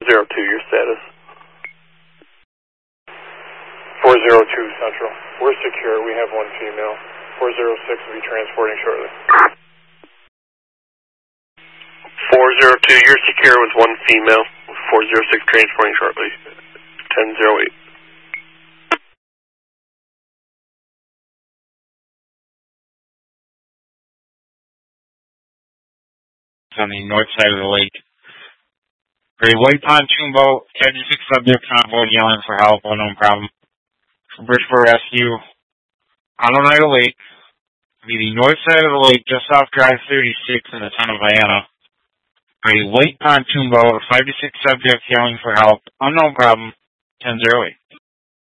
your status. 402 Central. We're secure. We have one female. 406 will be transporting shortly. 402, you're secure with one female. 406 transporting shortly. 1008. On the north side of the lake. For a white pontoon boat, 56 subjects on board yelling for help, unknown problem. For Bridgeport Rescue, on Oneida Lake, be the north side of the lake, just off Drive 36 in the town of Vienna. For a white pontoon boat, 56 subjects yelling for help, unknown problem, 1008.